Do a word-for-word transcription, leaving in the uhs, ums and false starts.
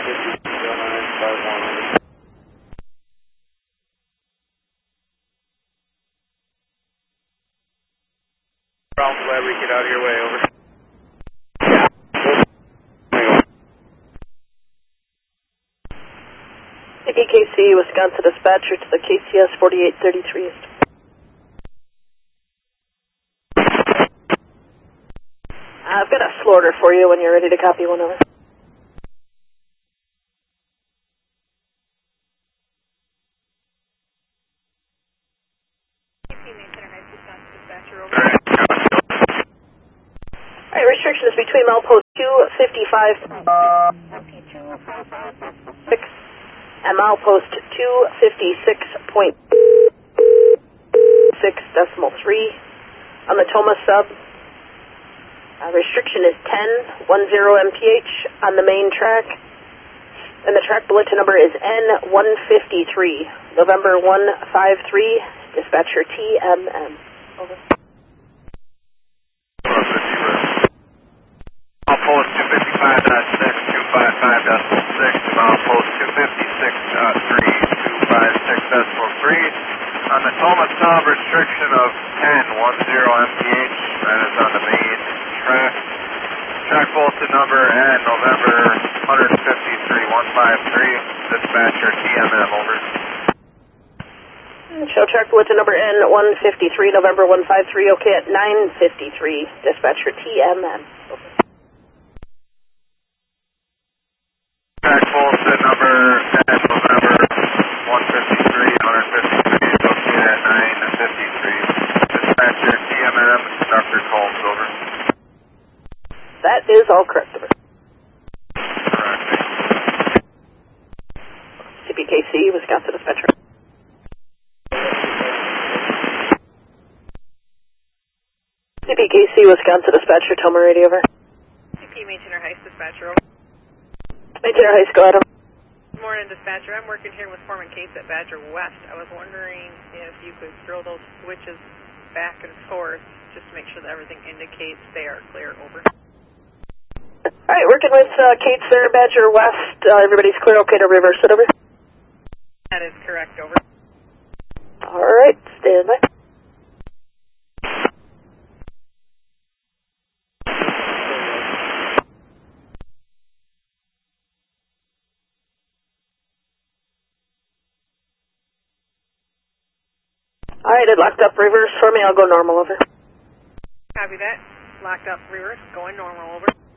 Ground Library, get out of your way, over. C P K C, Wisconsin dispatcher to the K C S forty-eight thirty-three East. I've got a slaughter for you when you're ready to copy one over. Alright, restriction is between milepost two fifty-five six and milepost two fifty-six point six decimal three on the Toma sub. Uh, restriction is ten ten M P H on the main track, and the track bulletin number is N one fifty-three, November one five three, dispatcher T M M. Over. Milepost two fifty-five point six, two fifty-five point six, milepost two fifty-six point three, two fifty-six decimal three. On the Toma sub, restriction of ten ten M P H, that is on the main track. Track bulletin number N, November one fifty-three one fifty-three, dispatcher T M M, over. Show track bulletin number N one fifty-three, November one fifty-three, okay at nine fifty-three, dispatcher T M M, over. Track bulletin number N, November one fifty-three one fifty-three, is okay at nine fifty-three, dispatcher T M M, Doctor Combs, over. That is all correct, over. Correct. C P K C, Wisconsin dispatcher. C P K C, Wisconsin dispatcher, Toma radio, over. C P Maintainer Heights dispatcher, over. Maintainer Heights, go ahead. Good morning, dispatcher. I'm working here with Foreman Cates at Badger West. I was wondering if you could throw those switches back and forth just to make sure that everything indicates they are clear, over. Alright, working with uh, Cates there, Badger West. Uh, everybody's clear, okay to reverse it, over. That is correct, over. Alright, stand by. Alright, it locked up reverse for me. I'll go normal, over. Copy that. Locked up reverse, going normal, over.